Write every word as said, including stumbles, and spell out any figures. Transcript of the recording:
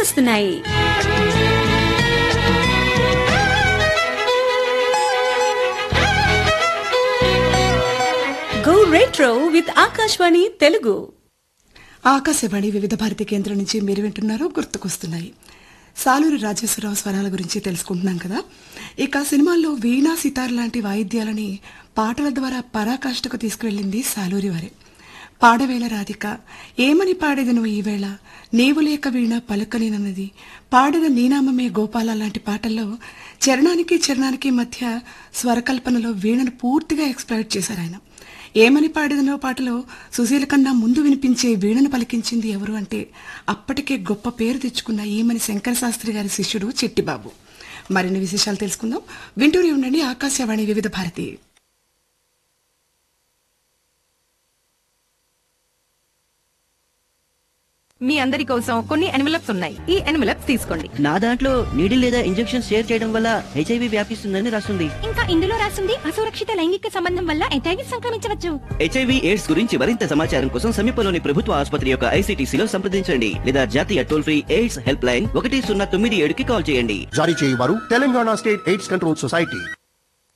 గుర్తుకొస్తున్నాయి. Go retro with Akashvani Telugu. Akashvani వివిధ భారతి కేంద్రం నుంచి మీరు వింటున్నారు గుర్తుకొస్తున్నాయి. సాలూరి రాజేశ్వరరావు స్వరాల గురించి తెలుసుకుంటున్నాం కదా. ఇక సినిమాల్లో వీణా సితార్ లాంటి వాయిద్యాలని పాటల ద్వారా పరాకాష్ఠకు తీసుకువెళ్ళింది సాలూరి వారే. పాడవేళ రాధిక, ఏమని పాడేది నువ్వు ఈవేళ, నీవు లేక వీణ పలుకనేనన్నది, పాడిన నీనామమే గోపాల లాంటి పాటల్లో చరణానికి చరణానికి మధ్య స్వరకల్పనలో వీణను పూర్తిగా ఎక్స్ప్లాయిట్ చేశారు ఆయన. ఏమని పాడేదనో పాటలో సుశీల కన్నా ముందు వినిపించే వీణను పలికించింది ఎవరు అంటే అప్పటికే గొప్ప పేరు తెచ్చుకున్న ఈమని శంకర శాస్త్రి గారి శిష్యుడు చిట్టిబాబు. మరిన్ని విశేషాలు తెలుసుకుందాం. వింటూనే ఉండండి ఆకాశవాణి వివిధ భారతి. మీ అందరి కోసం కొన్ని ఎన్వలప్స్ ఉన్నాయి. ఈ ఎన్వలప్స్ తీసుకోండి. నా దాంట్లో నీడిల్ లేదా ఇంజెక్షన్ షేర్ చేయడం వల్ల హెచ్ఐవి వ్యాపిస్తుందని రాస్తుంది. ఇంకా ఇందులో రాస్తుంది అసురక్షిత లైంగిక సంబంధం వల్ల హెచ్ఐవి సంక్రమించవచ్చు. హెచ్ఐవి ఎయిడ్స్ గురించి మరింత సమాచారం కోసం సమీపంలోని ప్రభుత్వ ఆసుపత్రి యొక్క ఐసీటీసీలో సంప్రదించండి లేదా జాతీయ toll free AIDS help line ఒకటి సున్నా తొమ్మిది ఏడుకి కాల్ చేయండి. జారీ చేయవారు Telangana state AIDS control society.